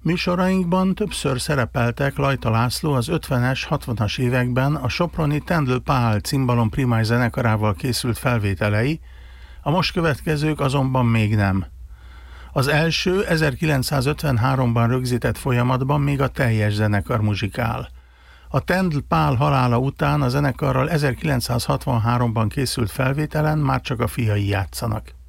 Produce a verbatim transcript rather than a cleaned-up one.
Műsorainkban többször szerepeltek Lajta László az ötvenes, hatvanas években a soproni Tendl Pál cimbalom primáj zenekarával készült felvételei, a most következők azonban még nem. Az első ezerkilencszázötvenháromban rögzített folyamatban még a teljes zenekar muzsikál. A Tendl Pál halála után a zenekarral ezerkilencszázhatvanháromban készült felvételen már csak a fiai játszanak.